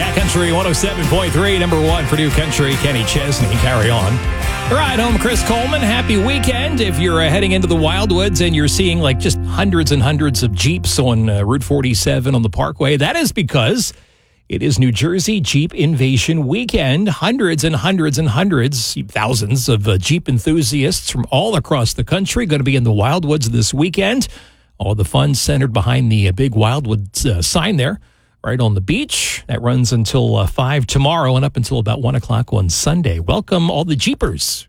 Cat Country 107.3, number one for New Country, Kenny Chesney. Carry on. All right, home Chris Coleman. Happy weekend. If you're heading into the Wildwoods and you're seeing like just hundreds and hundreds of Jeeps on Route 47 on the Parkway, that is because it is New Jersey Jeep Invasion Weekend. Hundreds and hundreds and hundreds, thousands of Jeep enthusiasts from all across the country going to be in the Wildwoods this weekend. All the fun centered behind the big Wildwoods sign there, right on the beach. That runs until 5 tomorrow and up until about 1 o'clock on Sunday. Welcome all the Jeepers,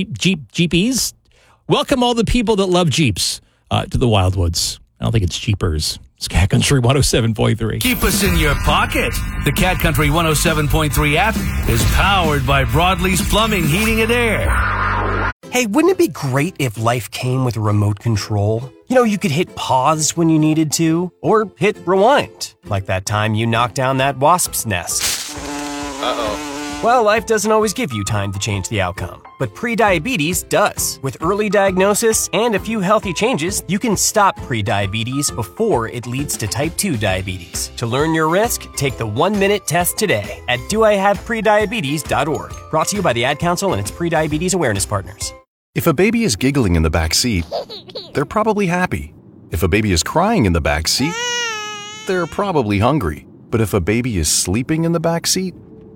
Jeepies. Welcome all the people that love Jeeps to the Wildwoods. I don't think it's Jeepers. It's Cat Country 107.3. Keep us in your pocket. The Cat Country 107.3 app is powered by Broadlee's Plumbing, Heating, and Air. Hey, wouldn't it be great if life came with a remote control? You know, you could hit pause when you needed to, or hit rewind, like that time you knocked down that wasp's nest. Uh-oh. Well, life doesn't always give you time to change the outcome, but prediabetes does. With early diagnosis and a few healthy changes, you can stop prediabetes before it leads to type 2 diabetes. To learn your risk, take the 1-minute test today at doihaveprediabetes.org. Brought to you by the Ad Council and its prediabetes awareness partners. If a baby is giggling in the back seat, they're probably happy. If a baby is crying in the back seat, they're probably hungry. But if a baby is sleeping in the back seat,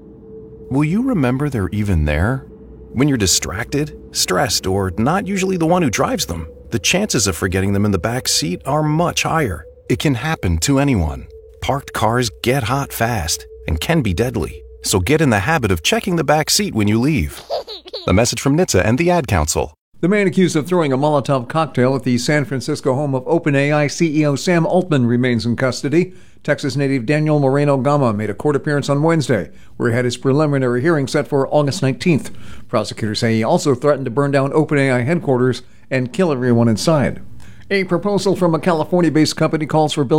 will you remember they're even there? When you're distracted, stressed, or not usually the one who drives them, the chances of forgetting them in the back seat are much higher. It can happen to anyone. Parked cars get hot fast and can be deadly. So get in the habit of checking the back seat when you leave. A message from NHTSA and the Ad Council. The man accused of throwing a Molotov cocktail at the San Francisco home of OpenAI CEO Sam Altman remains in custody. Texas native Daniel Moreno Gama made a court appearance on Wednesday, where he had his preliminary hearing set for August 19th. Prosecutors say he also threatened to burn down OpenAI headquarters and kill everyone inside. A proposal from a California-based company calls for building